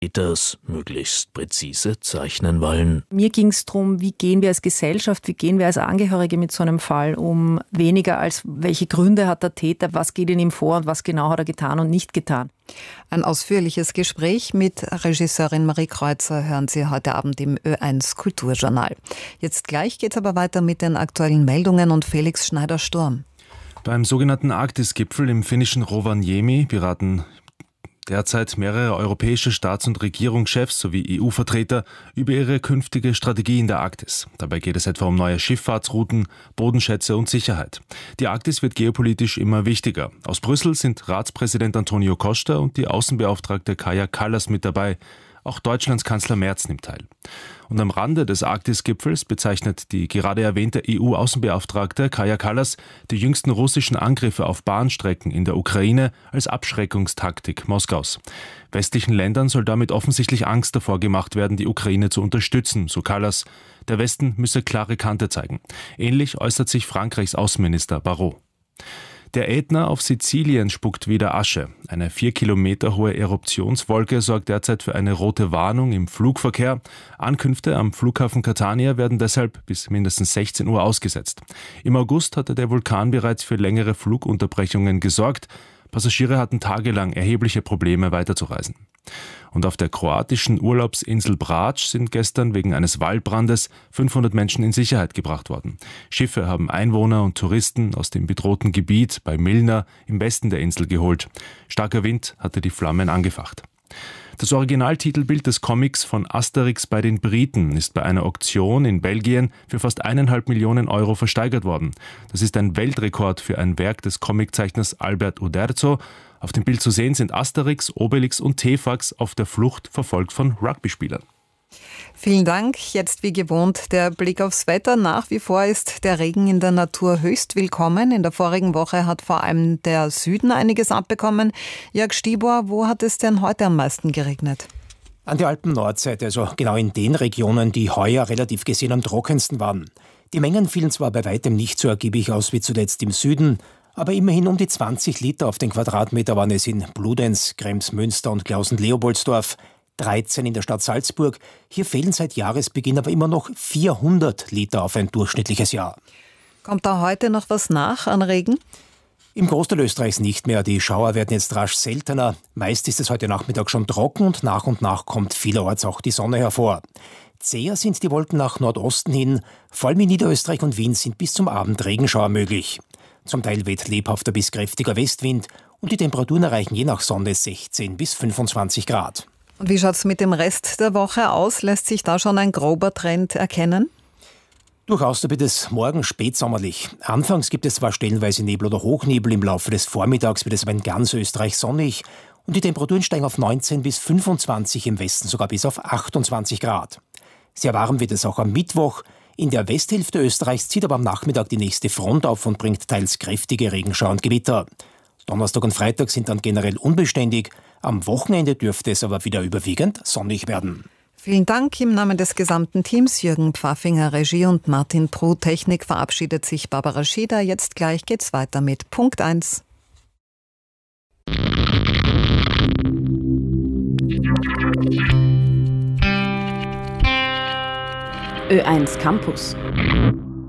das möglichst präzise zeichnen wollen. Mir ging es darum, wie gehen wir als Gesellschaft, wie gehen wir als Angehörige mit so einem Fall um, weniger als welche Gründe hat der Täter, was geht in ihm vor und was genau hat er getan und nicht getan. Ein ausführliches Gespräch mit Regisseurin Marie Kreuzer hören Sie heute Abend im Ö1 Kulturjournal. Jetzt gleich geht's aber weiter mit den aktuellen Meldungen und Felix Schneider-Sturm. Beim sogenannten Arktis-Gipfel im finnischen Rovaniemi beraten derzeit mehrere europäische Staats- und Regierungschefs sowie EU-Vertreter über ihre künftige Strategie in der Arktis. Dabei geht es etwa um neue Schifffahrtsrouten, Bodenschätze und Sicherheit. Die Arktis wird geopolitisch immer wichtiger. Aus Brüssel sind Ratspräsident Antonio Costa und die Außenbeauftragte Kaja Kallas mit dabei. Auch Deutschlands Kanzler Merz nimmt teil. Und am Rande des Arktis-Gipfels bezeichnet die gerade erwähnte EU-Außenbeauftragte Kaja Kallas die jüngsten russischen Angriffe auf Bahnstrecken in der Ukraine als Abschreckungstaktik Moskaus. Westlichen Ländern soll damit offensichtlich Angst davor gemacht werden, die Ukraine zu unterstützen, so Kallas. Der Westen müsse klare Kante zeigen. Ähnlich äußert sich Frankreichs Außenminister Barrot. Der Ätna auf Sizilien spuckt wieder Asche. Eine 4 Kilometer hohe Eruptionswolke sorgt derzeit für eine rote Warnung im Flugverkehr. Ankünfte am Flughafen Catania werden deshalb bis mindestens 16 Uhr ausgesetzt. Im August hatte der Vulkan bereits für längere Flugunterbrechungen gesorgt. Passagiere hatten tagelang erhebliche Probleme weiterzureisen. Und auf der kroatischen Urlaubsinsel Brač sind gestern wegen eines Waldbrandes 500 Menschen in Sicherheit gebracht worden. Schiffe haben Einwohner und Touristen aus dem bedrohten Gebiet bei Milna im Westen der Insel geholt. Starker Wind hatte die Flammen angefacht. Das Originaltitelbild des Comics von Asterix bei den Briten ist bei einer Auktion in Belgien für fast 1,5 Millionen Euro versteigert worden. Das ist ein Weltrekord für ein Werk des Comiczeichners Albert Uderzo. Auf dem Bild zu sehen sind Asterix, Obelix und Tefax auf der Flucht, verfolgt von Rugbyspielern. Vielen Dank. Jetzt wie gewohnt der Blick aufs Wetter. Nach wie vor ist der Regen in der Natur höchst willkommen. In der vorigen Woche hat vor allem der Süden einiges abbekommen. Jörg Stibor, wo hat es denn heute am meisten geregnet? An der Alpen-Nordseite, also genau in den Regionen, die heuer relativ gesehen am trockensten waren. Die Mengen fielen zwar bei weitem nicht so ergiebig aus wie zuletzt im Süden, aber immerhin um die 20 Liter auf den Quadratmeter waren es in Bludenz, Krems, Münster und Klausen-Leopoldsdorf, 13 in der Stadt Salzburg. Hier fehlen seit Jahresbeginn aber immer noch 400 Liter auf ein durchschnittlich Jahr. Kommt da heute noch was nach an Regen? Im Großteil Österreichs nicht mehr. Die Schauer werden jetzt rasch seltener. Meist ist es heute Nachmittag schon trocken und nach kommt vielerorts auch die Sonne hervor. Zäher sind die Wolken nach Nordosten hin. Vor allem in Niederösterreich und Wien sind bis zum Abend Regenschauer möglich. Zum Teil weht lebhafter bis kräftiger Westwind und die Temperaturen erreichen je nach Sonne 16 bis 25 Grad. Und wie schaut es mit dem Rest der Woche aus? Lässt sich da schon ein grober Trend erkennen? Durchaus, da wird es morgen spätsommerlich. Anfangs gibt es zwar stellenweise Nebel oder Hochnebel, im Laufe des Vormittags wird es aber in ganz Österreich sonnig und die Temperaturen steigen auf 19 bis 25, im Westen sogar bis auf 28 Grad. Sehr warm wird es auch am Mittwoch. In der Westhälfte Österreichs zieht aber am Nachmittag die nächste Front auf und bringt teils kräftige Regenschauer und Gewitter. Donnerstag und Freitag sind dann generell unbeständig. Am Wochenende dürfte es aber wieder überwiegend sonnig werden. Vielen Dank im Namen des gesamten Teams. Jürgen Pfaffinger, Regie und Martin Pruh, Technik, verabschiedet sich Barbara Schieder. Jetzt gleich geht's weiter mit Punkt 1. Ö1 Campus.